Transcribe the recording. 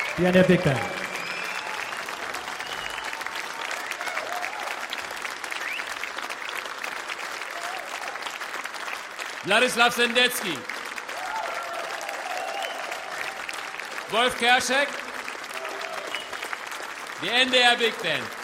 Die NDR Big Band. Wladislaw Sendecki, Wolf Kerschek, die NDR Big Band.